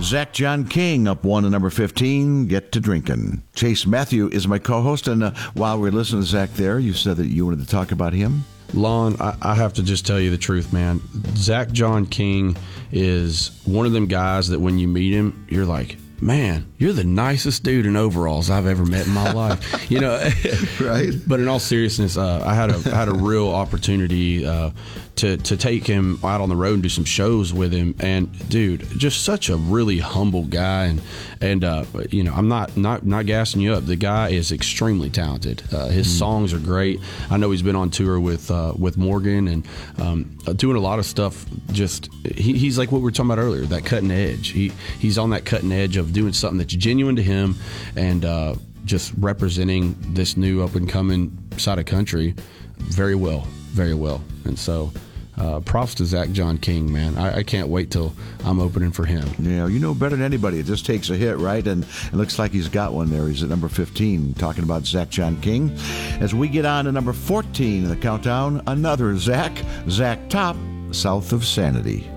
Zach John King up 1 to number 15, Get to Drinkin'. Chase Matthew is my co-host, and while we're listening to Zach there, you said that you wanted to talk about him. Lon, I have to just tell you the truth, man. Zach John King is one of them guys that when you meet him, you're like, man, you're the nicest dude in overalls I've ever met in my life. You know, right? But in all seriousness, I had a real opportunity to take him out on the road and do some shows with him. And dude, just such a really humble guy. And you know, I'm not gassing you up. The guy is extremely talented. His songs are great. I know he's been on tour with Morgan and doing a lot of stuff. Just he's like what we were talking about earlier, that cutting edge. He's on that cutting edge of doing something that's genuine to him and just representing this new up and coming side of country very well. And so props to Zach John King, man. I can't wait till I'm opening for him. Yeah, you know better than anybody. It just takes a hit, right? And it looks like he's got one there. He's at number 15, talking about Zach John King. As we get on to number 14 in the countdown, another Zach Top, South of Sanity.